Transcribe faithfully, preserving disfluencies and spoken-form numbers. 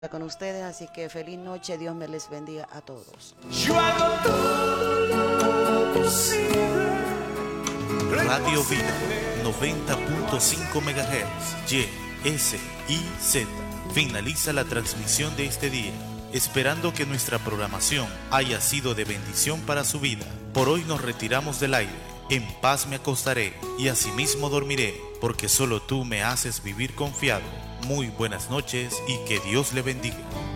con ustedes, así que feliz noche, Dios me les bendiga a todos. Yo hago todo lo posible. Radio Vida noventa punto cinco megahertz, Y, S, I, Z. Finaliza la transmisión de este día, esperando que nuestra programación haya sido de bendición para su vida. Por hoy nos retiramos del aire. En paz me acostaré y asimismo dormiré, porque solo tú me haces vivir confiado. Muy buenas noches y que Dios le bendiga.